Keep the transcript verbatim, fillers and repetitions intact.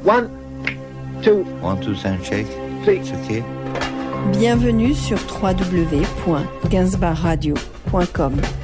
One, two. One, two, sound check. Three. It's okay. Bienvenue sur w w w point gainsbourg radio point com.